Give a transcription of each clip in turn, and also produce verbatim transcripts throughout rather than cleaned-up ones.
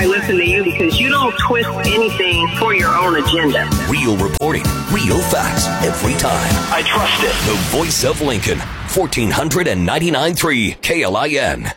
I listen to you because you don't twist anything for your own agenda. Real reporting, real facts, every time. I trust it. The voice of Lincoln, fourteen ninety-nine point three K L I N.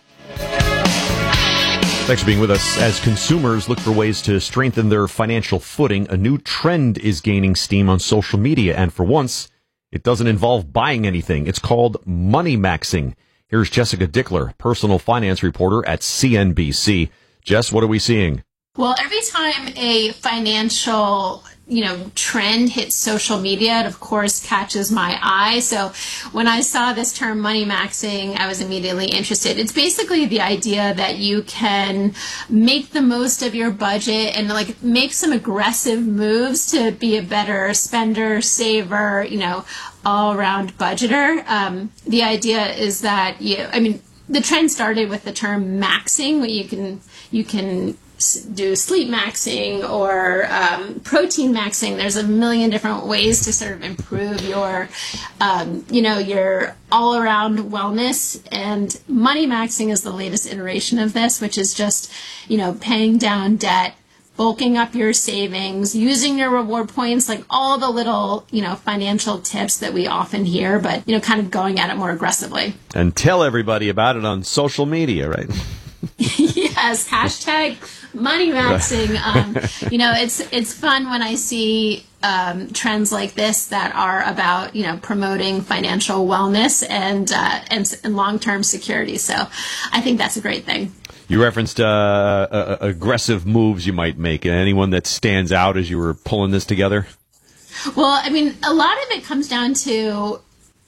Thanks for being with us. As consumers look for ways to strengthen their financial footing, a new trend is gaining steam on social media, and for once, it doesn't involve buying anything. It's called money maxing. Here's Jessica Dickler, personal finance reporter at C N B C. Jess, what are we seeing? Well, every time a financial, you know, trend hits social media, it of course catches my eye. So when I saw this term money maxing, I was immediately interested. It's basically the idea that you can make the most of your budget and like make some aggressive moves to be a better spender, saver, you know, all around budgeter. Um, the idea is that you, I mean, the trend started with the term maxing, where you can, you can do sleep maxing or um, protein maxing. There's a million different ways to sort of improve your, um, you know, your all-around wellness. And money maxing is the latest iteration of this, which is just, you know, paying down debt, bulking up your savings, using your reward points, like all the little, you know, financial tips that we often hear, but, you know, kind of going at it more aggressively. And tell everybody about it on social media, right? Yes, hashtag money maxing. Um, you know, it's it's fun when I see um, trends like this that are about, you know, promoting financial wellness and uh, and, and long-term security. So I think that's a great thing. You referenced uh, uh, aggressive moves you might make. Anyone that stands out as you were pulling this together? Well, I mean, a lot of it comes down to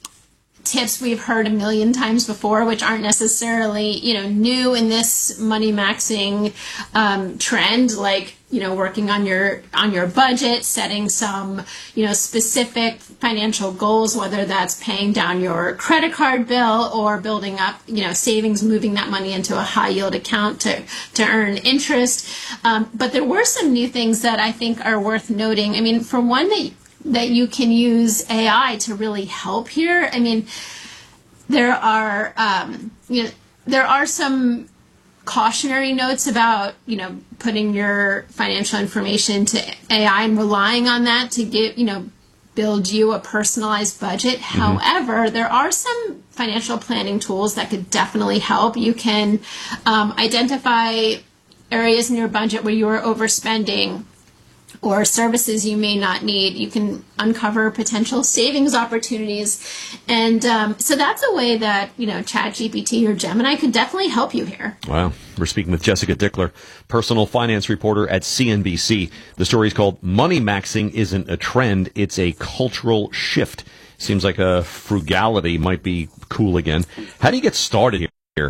tips we've heard a million times before, which aren't necessarily, you know, new in this money maxing um, trend, like, you know, working on your on your budget, setting some, you know, specific financial goals, whether that's paying down your credit card bill or building up, you know, savings, moving that money into a high yield account to to earn interest. Um, but there were some new things that I think are worth noting. I mean, for one, that that you can use A I to really help here. I mean, there are, um, you know, there are some cautionary notes about, you know, putting your financial information to A I and relying on that to give, you know, build you a personalized budget. Mm-hmm. However, there are some financial planning tools that could definitely help. You can um, identify areas in your budget where you are overspending, or services you may not need. You can uncover potential savings opportunities. And um, so that's a way that, you know, ChatGPT or Gemini could definitely help you here. Wow. We're speaking with Jessica Dickler, personal finance reporter at C N B C. The story is called Money Maxing Isn't a Trend, It's a Cultural Shift. Seems like a frugality might be cool again. How do you get started here?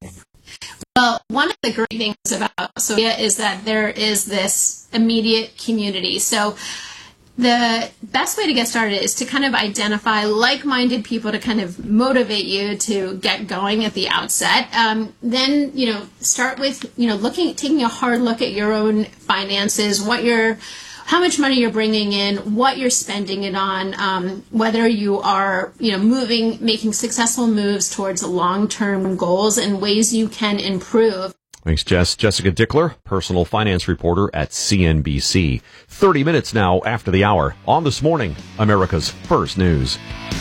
Well, one of the great things about Sophia is that there is this immediate community. So the best way to get started is to kind of identify like-minded people to kind of motivate you to get going at the outset. Um, then, you know, start with, you know, looking, taking a hard look at your own finances, what you're how much money you're bringing in, what you're spending it on, um, whether you are, you know, moving, making successful moves towards long-term goals and ways you can improve. Thanks, Jess. Jessica Dickler, personal finance reporter at C N B C. thirty minutes now after the hour on This Morning, America's First News.